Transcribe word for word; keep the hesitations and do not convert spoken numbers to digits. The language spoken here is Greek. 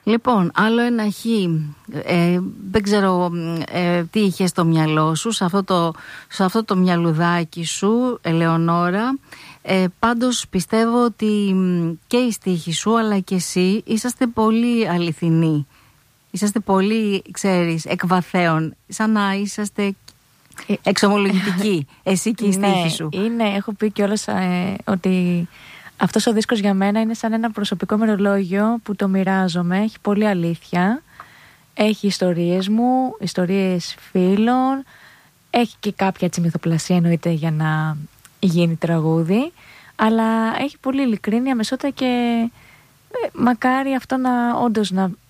Λοιπόν, άλλο ένα χ. Ε, δεν ξέρω ε, τι είχε στο μυαλό σου, σε αυτό το, σε αυτό το μυαλουδάκι σου, Ελεονόρα. Ε, πάντως πιστεύω ότι και η στίχη σου αλλά και εσύ είσαστε πολύ αληθινοί. Είσαστε πολύ, ξέρεις, εκβαθέων. Σαν να είσαστε εξομολογητικοί. Εσύ και η στίχη ναι, σου. Είναι, έχω πει κιόλας ε, ότι αυτός ο δίσκος για μένα είναι σαν ένα προσωπικό μερολόγιο που το μοιράζομαι. Έχει πολύ αλήθεια. Έχει ιστορίες μου, ιστορίες φίλων. Έχει και κάποια έτσι μυθοπλασία εννοείται για να γίνει τραγούδι. Αλλά έχει πολύ ειλικρίνεια, μεσότητα και ε, μακάρι αυτό να όντως να